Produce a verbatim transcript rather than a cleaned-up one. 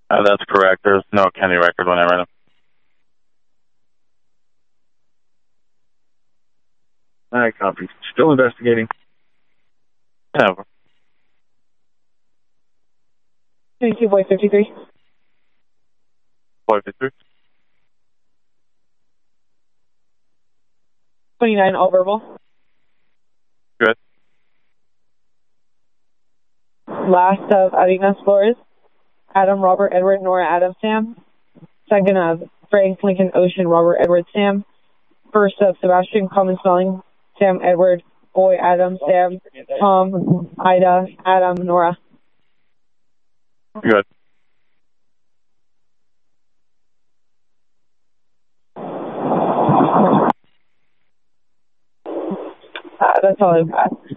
Uh, that's correct. There's no county record when I ran them. All right, copy. Still investigating. Yeah. twenty-two, boy fifty-three. Boy fifty-three. twenty-nine, all verbal. Good. Last of Adina Flores. Adam, Robert, Edward, Nora, Adam, Sam. Second of Frank, Lincoln, Ocean, Robert, Edward, Sam. First of Sebastian, Common Spelling, Sam, Edward, Boy, Adam, Sam, Tom, Ida, Adam, Nora. Good. Uh, that's all I've got.